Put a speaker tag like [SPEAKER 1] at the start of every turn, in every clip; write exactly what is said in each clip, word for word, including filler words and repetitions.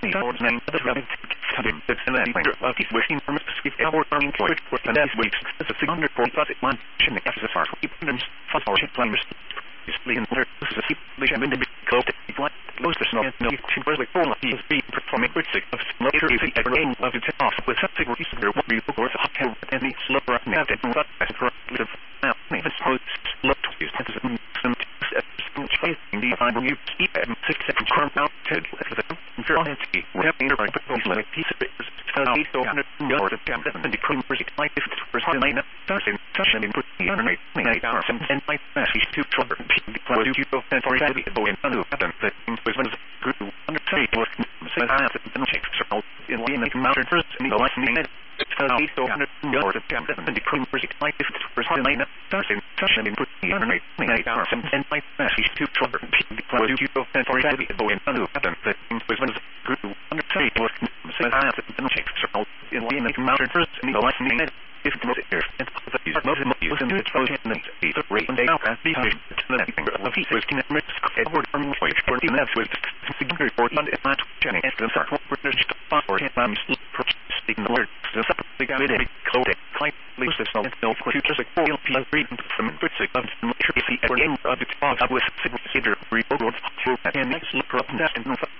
[SPEAKER 1] Any Lord's name, the rabbit, Tadim, the Senator of his wishing from Mississippi, our army court, for the last weeks, the six hundred forty thousand one, Shinnick as a far, Keepers, Fossil Flames, Display and Letter, this is a people, and the close to the flight, close to snow, no, she was like four of these being performing critic of later, if he ever aimed of it off with something where he's there, what we look for the hot hell, and the slower, and that, and what, as for a now, even so, look to his hands, and some chasing the final you keep and six seconds from out to them and for honesty we have made a right proposal like piece of it so eight so hundred dollars of damn and the cream was like if it's first time I know starting session in put the undernight eight hours and and my message to trouble the cloud you go and for heavy boy and undo happen that was one of the group under say was say I have been checked so in the make mounted first and the licensing so eight so hundred dollars of damn and the cream was like if it's first time I know starting session in put the undernight eight hours and and my message to trouble the cloud you go and for heavy boy and undo happen that was one of the group under say was say I have been checked so in the make mounted first and the licensing if the most here and the use most of the use in the trojan and the rate and now as the high the thing of the was in the Edward Army which for the next was significant report on the Atlantic Channel and the support British for him speaking the word the the guy did code quite least this no no futures like four people read from critic of the military Edward Aim of its boss with civil consider reported to and next look up that and with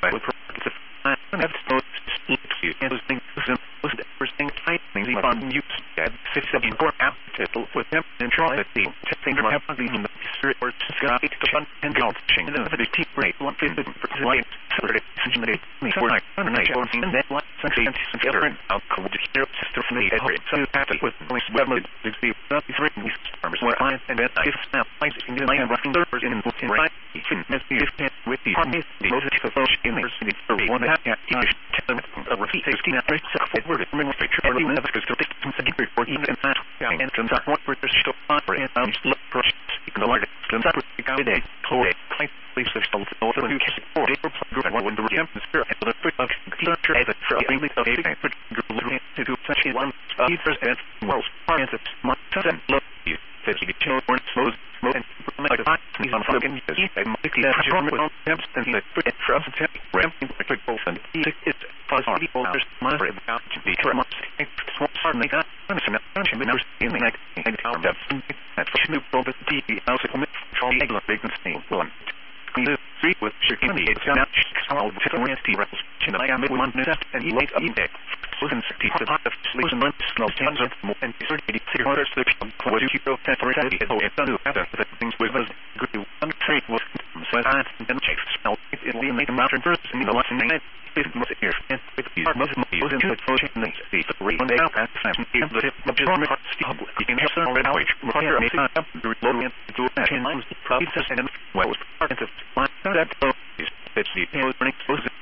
[SPEAKER 1] I have to split you and those things was the first thing I think the fun use that six seven four out title with them and try to see testing them have the in the spirit or sky to fun and launching the the team rate one fifty percent light Saturday Sunday me for night on night or in that light Sunday and other out cold hero sister from the every so happy with police web the thirty-three we farmers where I and then I snap I in the night rocking servers in in right in this with the army the most of those in the for one half yeah a repeat sixteen at rate so word from the picture or the because the system said report even in that and turns out what we're still on for and um look for the large turns out the guy day code quite please the still also you can for the group and one the jump the spirit and the quick of culture as a for a really so a put group to do such one either and world parents of month and look you that you children slows and like the these on fucking you and make the drum with all temps and the fit from the temp ramping quick both and it's positive boulders mother about to be too much swap suddenly got punishment punishment never in the next and tower depth that new problem T V also commit from the big mistake one the three with chicken the it's not all the different T rebels chin I am one minute and he late in deck wasn't sixty to the sleep and slow tons of more and thirty six orders to the what you go for it and do happen that things with us good to untrade was so I then check smell it will make a mountain first and the lesson nine it was here and with the most of the into the ocean and the three one day out at time the the drum you can have some already which require me up the low and to ten lines process and well was part of that is it's the running